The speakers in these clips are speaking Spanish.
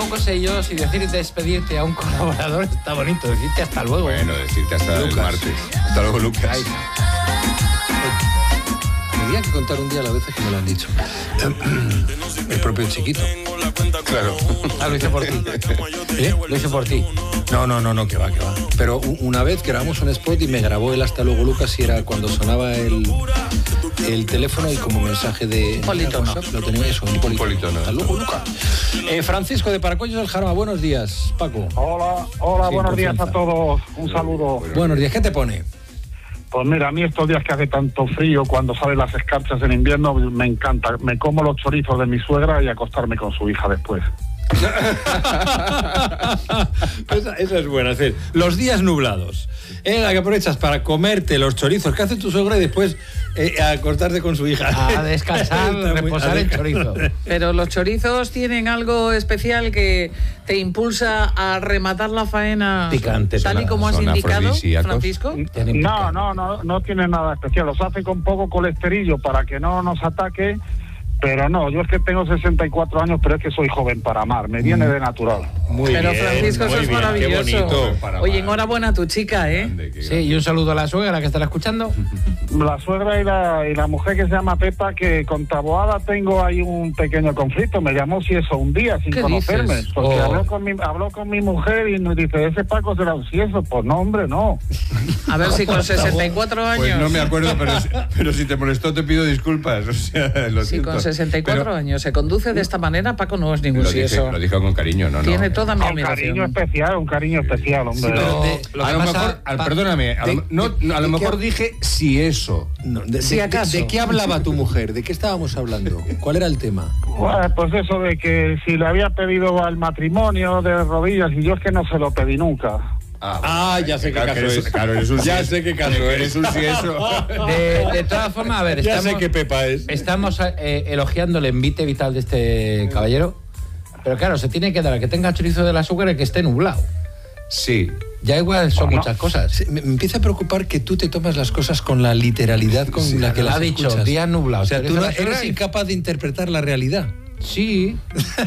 tampoco sé yo si decir despedirte a un colaborador está bonito. Decirte hasta luego. Bueno, decirte hasta el martes. Hasta luego, Lucas. Tenía que contar un día las veces que me lo han dicho. El propio Chiquito. Claro. Ah, lo hice por ti. Lo hice por ti. No, que va. Pero una vez grabamos un spot y me grabó el hasta luego, Lucas, y era cuando sonaba el teléfono y como mensaje de politono. Lo tenía eso, un politono. Hasta luego, Lucas. Francisco de Paracuellos del Jarama, buenos días, Paco. Hola, sí, buenos días a todos. Un saludo. Buenos días, ¿qué te pone? Pues mira, a mí estos días que hace tanto frío, cuando salen las escarchas en invierno, me encanta. Me como los chorizos de mi suegra y acostarme con su hija después. Esa es buena, es decir, los días nublados, la que aprovechas para comerte los chorizos que hace tu suegra y después acostarte con su hija. A descansar, reposar el chorizo. Pero los chorizos tienen algo especial que te impulsa a rematar la faena picante, tal y como has indicado, Francisco. No tiene nada especial. Los hace con poco colesterillo para que no nos ataque. Pero no, yo es que tengo 64 años, pero es que soy joven para amar, me viene de natural. Pero Francisco, eso es maravilloso. Qué bonito. Oye, enhorabuena a tu chica, ¿eh? Sí, y un saludo a la suegra que estará escuchando. La suegra y la mujer que se llama Pepa, que con Taboada tengo ahí un pequeño conflicto. Me llamó si eso un día sin conocerme. Dices? Porque habló con mi mujer y nos dice, ¿ese Paco será un cieso? Pues no, hombre, no. A ver si con 64 años... Pues no me acuerdo, pero si te molestó te pido disculpas. O sea, lo siento. Con 64 años se conduce de esta manera, Paco no es ningún cieso. Lo dijo con cariño, ¿no? Tiene toda mi admiración. Un cariño especial, hombre. A lo mejor, perdóname, a lo mejor dije si eso. ¿De qué hablaba tu mujer? ¿De qué estábamos hablando? ¿Cuál era el tema? Pues eso de que si le había pedido al matrimonio de rodillas, y yo es que no se lo pedí nunca. Ya sé qué caso es. Claro, eres un ya sé qué caso eres un cieso. De todas formas, a ver, ya sé qué Pepa es. Estamos elogiando el envite vital de este caballero, pero claro, se tiene que dar a que tenga chorizo de la suegra y que esté nublado. Sí. Ya igual son muchas cosas. Me empieza a preocupar que tú te tomas las cosas con la literalidad con la que las escuchas. Ha dicho, día nublado. O sea, tú eres incapaz de interpretar la realidad. Sí.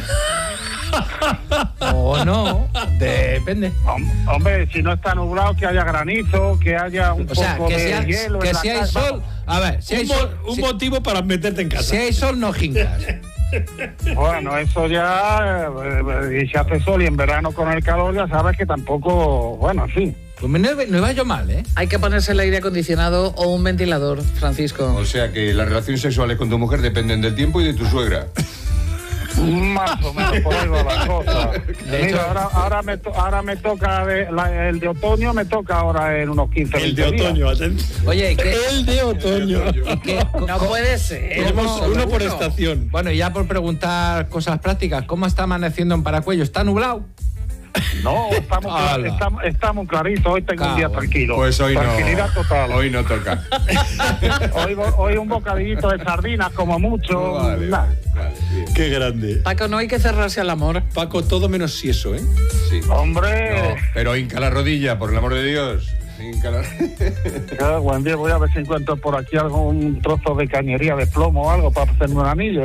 O no, depende. Hombre, si no está nublado, que haya granizo, que haya un poco de hielo. Que si hay sol, a ver, si hay sol, un motivo para meterte en casa. Si hay sol, no jincas. Bueno, eso ya, y se hace sol y en verano con el calor ya sabes que tampoco, bueno, en fin. Pues no iba yo mal, ¿eh? Hay que ponerse el aire acondicionado o un ventilador, Francisco. O sea que las relaciones sexuales con tu mujer dependen del tiempo y de tu suegra. Más o menos por ahí va la cosa. Mira, ahora me toca el de otoño, me toca ahora en unos 15 El de otoño, atención. Oye, el de otoño. No puede ser. Uno por estación. Bueno, y ya por preguntar cosas prácticas, ¿cómo está amaneciendo en Paracuello? ¿Está nublado? No, está muy clarito, hoy tengo un día tranquilo. Pues hoy tranquilidad total. Hoy no toca. hoy un bocadillito de sardinas como mucho. Vale. Qué grande. Paco, no hay que cerrarse al amor. Paco, todo menos si eso, ¿eh? Sí. Hombre. No, pero hinca la rodilla, por el amor de Dios. Buen día, voy a ver si encuentro por aquí algún trozo de cañería de plomo o algo para hacerme un anillo.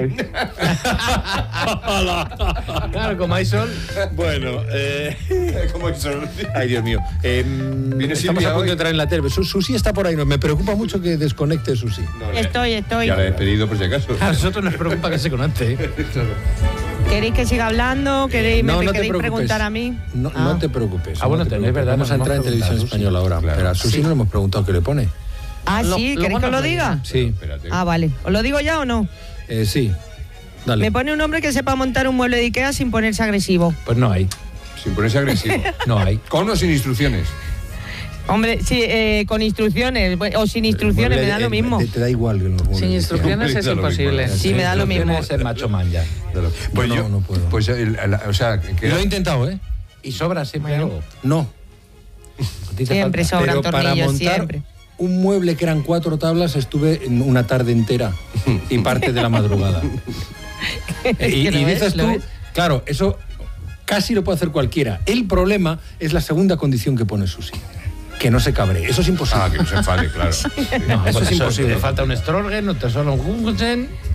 Claro, como hay sol. Bueno, ¿Cómo hay sol? Ay, Dios mío. Estamos a punto de entrar en la tele. Susi está por ahí. Me preocupa mucho que desconecte Susi. Estoy. Ya la he despedido por si acaso. A nosotros nos preocupa que se conecte. ¿Queréis que siga hablando? ¿Queréis preguntar a mí? No te preocupes. Bueno, es verdad. Vamos a entrar en televisión española ahora. Claro. Pero a Susi no le hemos preguntado qué le pone. Sí, ¿queréis que os lo diga? Sí. Espérate. Vale. ¿Os lo digo ya o no? Sí. Dale. Me pone un hombre que sepa montar un mueble de Ikea sin ponerse agresivo. Pues no hay. Sin ponerse agresivo. No hay. ¿Con o sin instrucciones? Hombre, sí, con instrucciones o sin instrucciones, me da lo mismo. Te da igual. Sin instrucciones es imposible. Sí, me da lo mismo. Es el macho man ya. Pues no puedo. Pues, o sea, Lo he intentado, ¿eh? Y sobra siempre algo. No. Siempre sobran Pero para tornillos, montar siempre. un mueble que eran 4 tablas estuve una tarde entera y parte de la madrugada. Y dices tú, claro, eso casi lo puede hacer cualquiera. El problema es la segunda condición que pone Susi. Que no se cabree. Eso es imposible. que no se enfade, claro. Sí. No, eso es imposible. Te falta un estrogen, no te solo un Gunsen.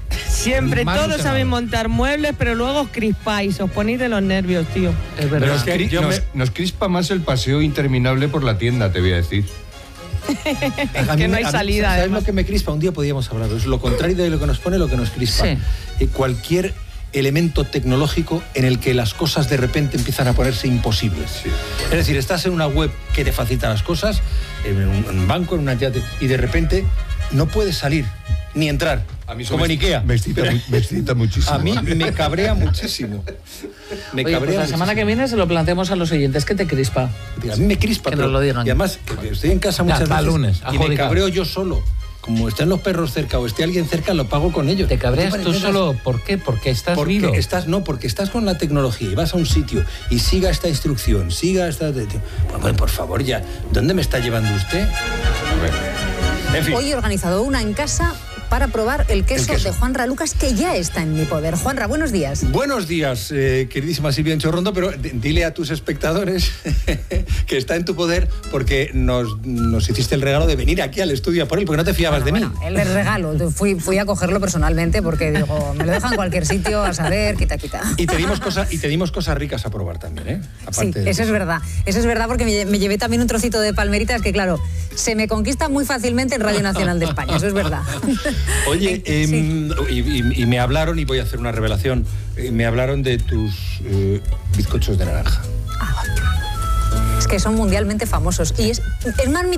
Siempre, Manos todos en saben mano. montar muebles, pero luego os crispáis, os ponéis de los nervios, tío. Es verdad. Pero es que nos crispa más el paseo interminable por la tienda, te voy a decir. Que no hay salida, ¿Sabes además. lo que me crispa? Un día podíamos hablar. Es lo contrario de lo que nos pone, lo que nos crispa. Sí. Cualquier elemento tecnológico en el que las cosas de repente empiezan a ponerse imposibles. Sí. Es decir, estás en una web que te facilita las cosas, en un banco, en una entidad, y de repente no puedes salir ni entrar, como en Ikea. Me excita muchísimo. A mí me cabrea muchísimo. Me Oye, pues la semana que viene se lo planteamos a los oyentes. ¿Qué te crispa? A mí me crispa. Que pero- nos lo digan. Y además, que estoy en casa Ya, muchas hasta veces lunes, y me adjudicado. cabreo yo solo. Como estén los perros cerca o esté alguien cerca, lo pago con ellos. ¿Te cabreas No tú pareces- solo? ¿Por qué? Porque estás porque vivo. porque estás con la tecnología y vas a un sitio y siga esta instrucción, siga esta... Bueno, por favor, ya, ¿dónde me está llevando usted? En fin. Hoy he organizado una en casa para probar el queso de Juanra Lucas, que ya está en mi poder. Juanra, buenos días. Buenos días, queridísima Silvia Enchorrondo, pero dile a tus espectadores que está en tu poder porque nos hiciste el regalo de venir aquí al estudio a por él, porque no te fiabas de mí. El regalo, fui a cogerlo personalmente porque digo, me lo dejan en cualquier sitio, a saber, quita. Y te dimos cosas ricas a probar también, ¿eh? Sí, eso es verdad porque me llevé también un trocito de palmeritas que, claro, se me conquista muy fácilmente en Radio Nacional de España, eso es verdad. Oye, Sí. y me hablaron, y voy a hacer una revelación, me hablaron de tus bizcochos de naranja. Es que son mundialmente famosos y es más mi